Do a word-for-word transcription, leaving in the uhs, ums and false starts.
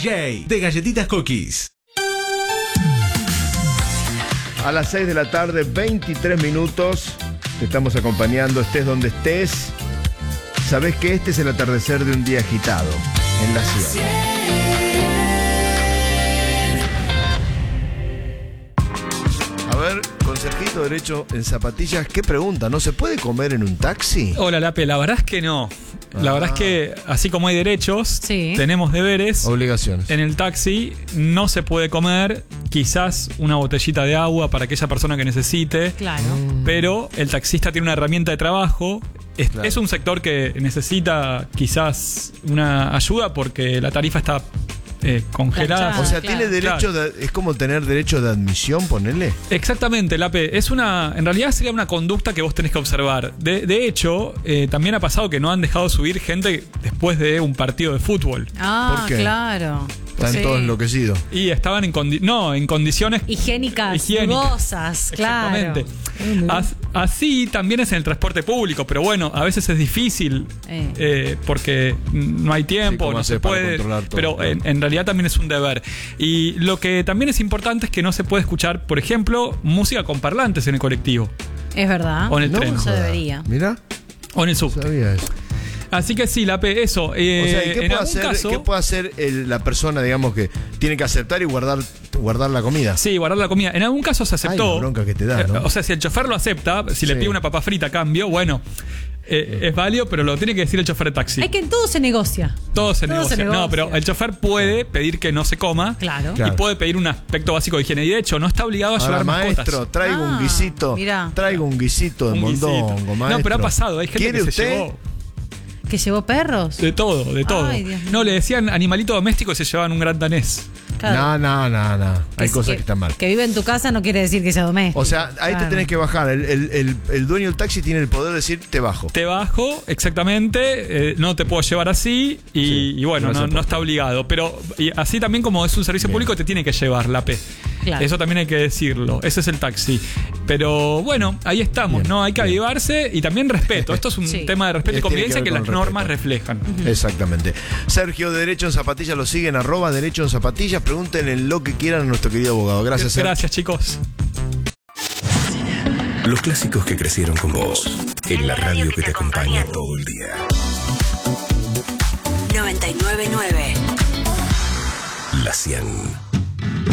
J de Galletitas Cookies. A las seis de la tarde, veintitrés minutos, te estamos acompañando, estés donde estés. Sabés que este es el atardecer de un día agitado en la ciudad. A ver, consejito derecho en zapatillas, ¿qué pregunta? ¿No se puede comer en un taxi? Hola, Lape, la verdad es que no. La verdad es que así como hay derechos, Sí. tenemos deberes. Obligaciones. En el taxi no se puede comer, quizás una botellita de agua para aquella persona que necesite, Claro. pero el taxista tiene una herramienta de trabajo. Es, Claro. es un sector que necesita quizás una ayuda porque la tarifa está eh, congelada. Planchada. O sea, claro. tiene derecho de, es como tener derecho de admisión, ponele. Exactamente, Lape. Es una, en realidad sería una conducta que vos tenés que observar. De, de hecho, eh, también ha pasado que no han dejado subir gente después de un partido de fútbol. Ah, ¿Por qué? claro. Están Sí. todos enloquecidos. Y estaban en, condi- no, en condiciones Higiénicas, higiénicas. dudosas, claro. Exactamente. As- así también es en el transporte público, pero bueno, a veces es difícil Eh. eh, porque no hay Sí, tiempo, ¿cómo no se haces para puede, controlar todo? pero en, en realidad también es un deber. Y lo que también es importante es que no se puede escuchar, por ejemplo, música con parlantes en el colectivo Es verdad. o en el No tren me Eso jodas. debería. Mirá, o en el no subte. sabía eso. Así que sí, Lape, eso. eh, O sea, ¿y en qué puede algún hacer, caso, qué puede hacer el- la persona, digamos, que tiene que aceptar y guardar, guardar la comida? sí, guardar la comida. En algún caso se aceptó. Ay, la bronca que te da, ¿no? Eh, O sea, si el chofer lo acepta, si le Sí. pide una papa frita a cambio, bueno, eh, es válido, pero lo tiene que decir el chofer de taxi. Es que en todo se negocia. Todo se todo negocia. se No, negocia. pero el chofer puede pedir que no se coma. Claro. Claro. Y puede pedir un aspecto básico de higiene. Y de hecho, no está obligado a Ahora, llevar maestro, mascotas. traigo Ah, un guisito. mirá. Traigo un guisito de Un guisito. mondongo, maestro. No, pero ha pasado. Hay gente ¿Quiere que se usted? llevó ¿Que llevó perros? de todo, de todo. Ay, Dios mío. No, le decían animalito doméstico y se llevaban un gran danés. Claro. No, no, no, no. Hay Que- cosas que, están mal. Que vive en tu casa no quiere decir que sea doméstico. O sea, ahí te Claro. tenés que bajar. El, el- el- el dueño del taxi tiene el poder de decir, te bajo. Te bajo, exactamente, eh, no te puedo llevar así y, Sí, y bueno, no no, se no puede. está obligado. Pero y así también como es un servicio Bien. público, te tiene que llevar la P. Claro. Eso también hay que decirlo. Ese es el taxi. Pero bueno, ahí estamos, Bien, ¿no? Hay que bien. avivarse y también respeto. Esto es un Sí. tema de respeto y Tiene que convivencia ver que, con las el normas respeto. reflejan. Exactamente. Sergio de Derecho en Zapatillas lo siguen, arroba Derecho en Zapatillas. Pregúntenle lo que quieran a nuestro querido abogado. Gracias, Sergio. Gracias, chicos. Los clásicos que crecieron con vos. En la radio que te acompaña todo el día. noventa y nueve punto nueve. La cien.